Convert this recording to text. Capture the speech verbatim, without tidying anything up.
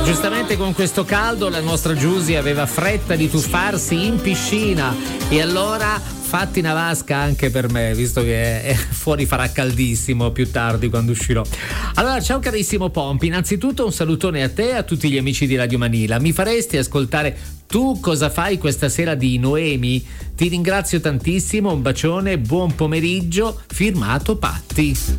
giustamente con questo caldo la nostra Giusy aveva fretta di tuffarsi in piscina e allora fatti una vasca anche per me, visto che fuori farà caldissimo più tardi quando uscirò. Allora, ciao carissimo Pompi, innanzitutto un salutone a te e a tutti gli amici di Radio Manila. Mi faresti ascoltare Tu cosa fai questa sera di Noemi? Ti ringrazio tantissimo, un bacione, buon pomeriggio, firmato Patti.